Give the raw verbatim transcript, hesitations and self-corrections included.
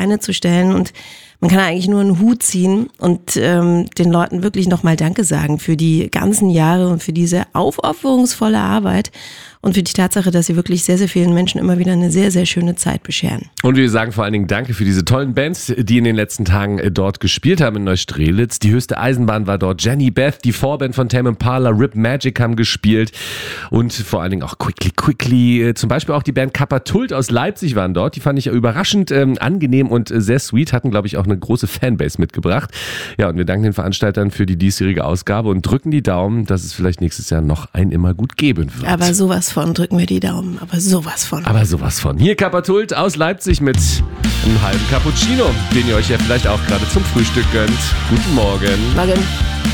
Beine zu stellen und man kann eigentlich nur einen Hut ziehen und ähm, den Leuten wirklich nochmal Danke sagen für die ganzen Jahre und für diese aufopferungsvolle Arbeit und für die Tatsache, dass sie wirklich sehr, sehr vielen Menschen immer wieder eine sehr, sehr schöne Zeit bescheren. Und wir sagen vor allen Dingen Danke für diese tollen Bands, die in den letzten Tagen dort gespielt haben in Neustrelitz. Die höchste Eisenbahn war dort, Jenny Beth, die Vorband von Tame Impala, Rip Magic haben gespielt und vor allen Dingen auch Quickly Quickly. Zum Beispiel auch die Band Kapatult aus Leipzig waren dort. Die fand ich überraschend ähm, angenehm und äh, sehr sweet, hatten glaube ich auch eine große Fanbase mitgebracht. Ja, und wir danken den Veranstaltern für die diesjährige Ausgabe und drücken die Daumen, dass es vielleicht nächstes Jahr noch ein immer gut geben wird. Aber sowas von drücken wir die Daumen, aber sowas von. Aber sowas von. Hier Kapatult aus Leipzig mit einem halben Cappuccino, den ihr euch ja vielleicht auch gerade zum Frühstück gönnt. Guten Morgen. Morgen.